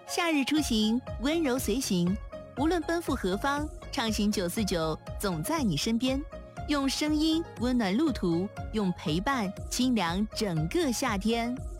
夏日出行，温柔随行，无论奔赴何方，畅行949总在你身边。用声音温暖路途，用陪伴清凉整个夏天。